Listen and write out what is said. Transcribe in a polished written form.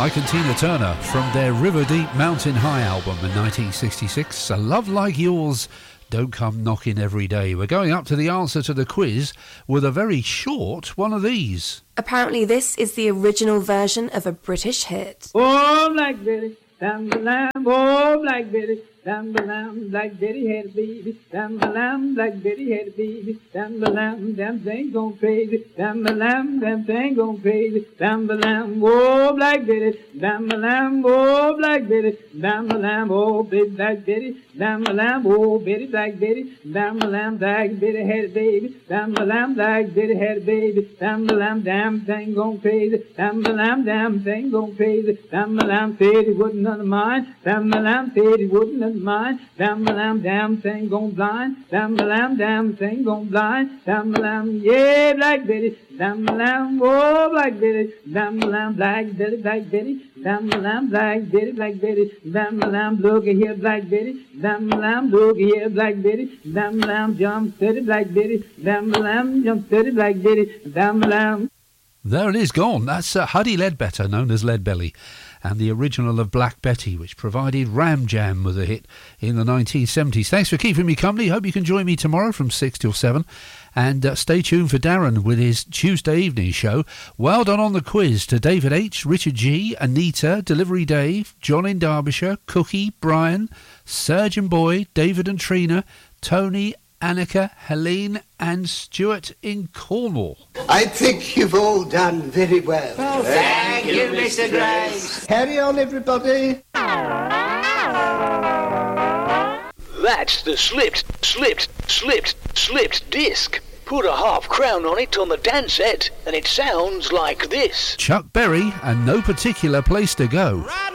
Ike and Tina Turner from their River Deep Mountain High album in 1966. A Love Like Yours Don't Come Knocking Every Day. We're going up to the answer to the quiz with a very short one of these. Apparently this is the original version of a British hit. Oh, Black Betty, down the lamb, oh, Black Betty. Down the lamb, Black Betty had a baby. Down the lamb, Black Betty had a baby. Down the lamb, damn thing gone crazy. Down the lamb, damn thing gone crazy. Down the lamb, oh Black Betty. Down the lamb, oh Black Betty. Down the lamb, oh baby Black Betty. Down the lamb, oh Betty Black Betty. Down the lamb, Black Betty had a baby. Down the lamb, Black Betty had a baby. Down the lamb, damn thing gone crazy. Down the lamb, damn thing gone crazy. Down the lamb said he wouldn't none of mine. Down the lamb said he wouldn't none of mine. Damn the lamb, damn thing gone blind. Damn the lamb, damn thing gone blind. Damn the lamb, yeah, Black Betty. Damn the lamb, oh, Black Betty. Damn the lamb, Black Betty, Black Betty. Damn the lamb, Black Betty, Black Betty. Damn the lamb, look here, Black Betty. Damn the lamb, look here, Black Betty. Damn the lamb, jump steady, Black Betty. Damn the lamb, jump steady, Black Betty. Damn the lamb. There it is, gone. That's Huddy Ledbetter, known as Leadbelly, and the original of Black Betty, which provided Ram Jam with a hit in the 1970s. Thanks for keeping me company. Hope you can join me tomorrow from 6 till 7. And stay tuned for Darren with his Tuesday evening show. Well done on the quiz to David H., Richard G., Anita, Delivery Dave, John in Derbyshire, Cookie, Brian, Surgeon Boy, David and Trina, Tony, Annika, Helene and Stuart in Cornwall. I think you've all done very well. Oh, thank you, Mr. Grace. Carry on, everybody. That's the slipped disc. Put a half crown on it on the dance set, and it sounds like this. Chuck Berry and No Particular Place to Go. Right